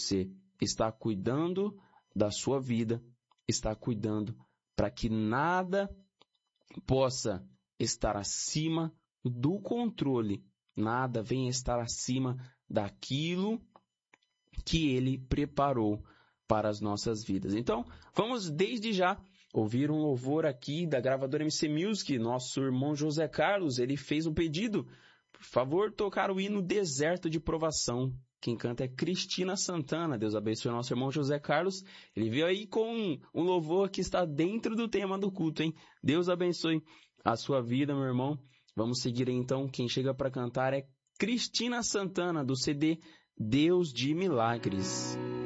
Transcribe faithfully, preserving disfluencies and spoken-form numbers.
você está cuidando da sua vida, está cuidando para que nada possa estar acima do controle, nada venha estar acima daquilo que Ele preparou para as nossas vidas. Então, vamos desde já ouvir um louvor aqui da gravadora M C Music. Nosso irmão José Carlos, ele fez um pedido. Por favor, tocar o hino Deserto de Provação. Quem canta é Cristina Santana. Deus abençoe o nosso irmão José Carlos. Ele veio aí com um louvor que está dentro do tema do culto, hein? Deus abençoe a sua vida, meu irmão. Vamos seguir então. Quem chega para cantar é Cristina Santana, do C D Deus de Milagres.